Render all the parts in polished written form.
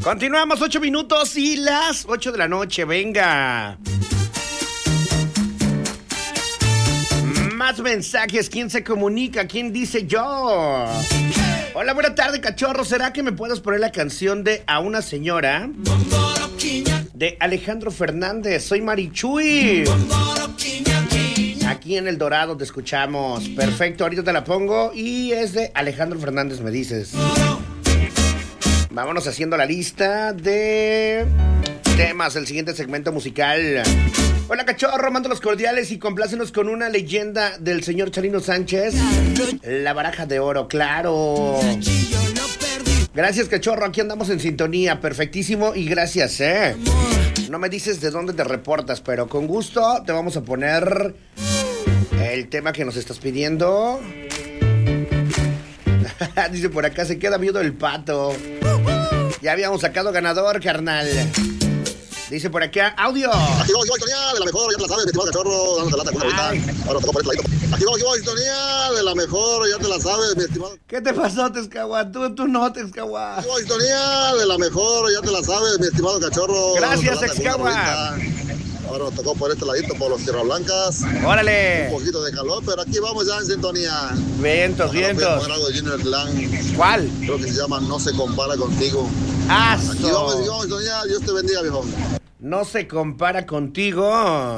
Continuamos, 8 minutos y las 8 de la noche, venga. Más mensajes, ¿quién se comunica? ¿Quién dice yo? Hola, buena tarde, cachorro. ¿Será que me puedes poner la canción de A una señora? De Alejandro Fernández. Soy Marichuy. Aquí en El Dorado te escuchamos. Perfecto, ahorita te la pongo. Y es de Alejandro Fernández, me dices. Vámonos haciendo la lista de temas del siguiente segmento musical. Hola, cachorro, mando los cordiales y complácenos con una leyenda del señor Chalino Sánchez. La baraja de oro, claro. Gracias, cachorro, aquí andamos en sintonía, perfectísimo y gracias, No me dices de dónde te reportas, pero con gusto te vamos a poner el tema que nos estás pidiendo. Dice por acá, se queda viudo el pato. Ya habíamos sacado ganador, carnal. Dice por acá, audio. Aquí vamos, sintonía de la mejor, ya te la sabes, mi estimado cachorro, dándote lata con una ahorita. Ahora tocó por este ladito. Aquí vamos, sintonía de la mejor, ya te la sabes, mi estimado. ¿Qué te pasó, Texcahua? Tú no, Texcahua. Aquí vamos, sintonía de la mejor, ya te la sabes, mi estimado cachorro. Gracias, Texcahua. Ahora nos tocó por este ladito, por los Tierra Blancas. ¡Órale! Un poquito de calor, pero aquí vamos ya en sintonía. Vientos, vientos. ¿Cuál? Creo que se llama No se compara contigo. ¡Aso! Aquí vamos, sintonía, Dios te bendiga, viejo. No se compara contigo.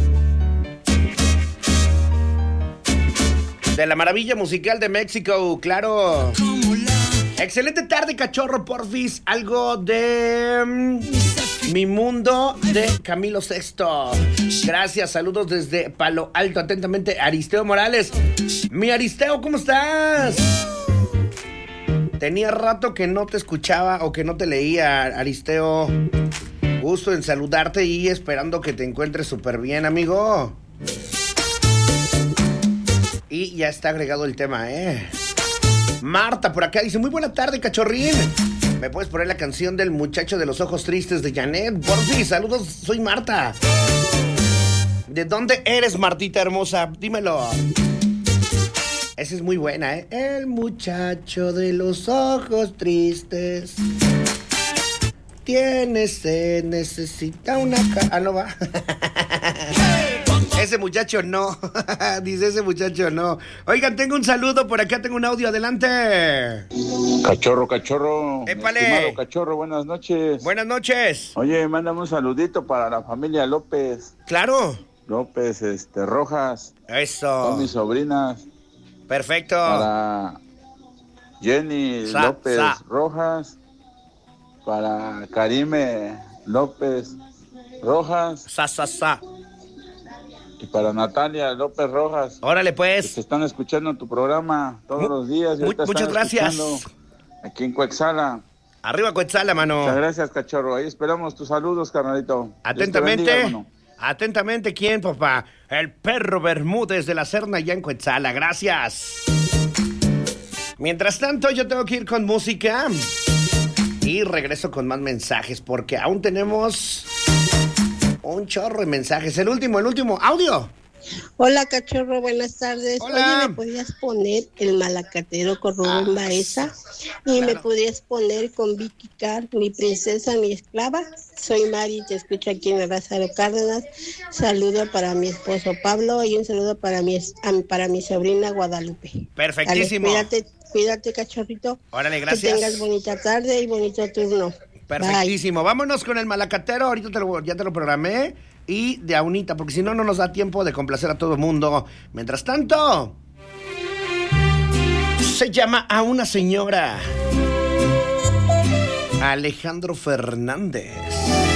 De la maravilla musical de México, claro. Excelente tarde, cachorro, porfis. Algo de Mi Mundo de Camilo Sesto. Gracias, saludos desde Palo Alto. Atentamente, Aristeo Morales. Mi Aristeo, ¿cómo estás? Tenía rato que no te escuchaba o que no te leía, Aristeo. Gusto en saludarte y esperando que te encuentres súper bien, amigo. Y ya está agregado el tema, Marta por acá dice, muy buena tarde, cachorrín. ¿Me puedes poner la canción del muchacho de los ojos tristes de Janet? Por fin, saludos, soy Marta. ¿De dónde eres, Martita hermosa? Dímelo. Esa es muy buena, El muchacho de los ojos tristes se necesita una... no va. Ese muchacho no. Dice ese muchacho no. Oigan, tengo un saludo por acá, tengo un audio, adelante. Cachorro. ¡Épale! Estimado cachorro, buenas noches. Buenas noches. Oye, mándame un saludito para la familia López. Claro. López, Rojas. Eso. Son mis sobrinas. Perfecto. Para Jenny López Rojas. Para Karime López Rojas. Sa. Y para Natalia López Rojas. Órale, pues. Que están escuchando tu programa todos los días. Muchas gracias. Aquí en Coexala. Arriba Coexala, mano. Muchas gracias, cachorro. Ahí esperamos tus saludos, carnalito. Atentamente. Bendiga, atentamente, ¿quién, papá? El perro Bermúdez de la Serna, ya en Coexala. Gracias. Mientras tanto, yo tengo que ir con música. Y regreso con más mensajes porque aún tenemos un chorro de mensajes. El último, audio. Hola, cachorro, buenas tardes. Hola. Oye, ¿me podías poner El Malacatero con Rubén Baeza? Y claro. ¿Me podías poner con Vicky Carr, Mi Princesa, Mi Esclava? Soy Mari, te escucho aquí en el Lázaro Cárdenas. Saludo para mi esposo Pablo y un saludo para mi sobrina Guadalupe. Perfectísimo. Dale, cuídate, cachorrito. Órale, gracias. Que tengas bonita tarde y bonito turno. Perfectísimo. Bye. Vámonos con El Malacatero. Ahorita ya te lo programé. Y de Aunita, porque si no, no nos da tiempo de complacer a todo el mundo. Mientras tanto, se llama A una señora. Alejandro Fernández.